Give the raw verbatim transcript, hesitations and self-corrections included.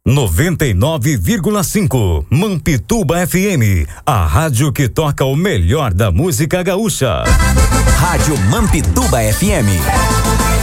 noventa e nove vírgula cinco Mampituba F M, a rádio que toca o melhor da música gaúcha. Rádio Mampituba F M.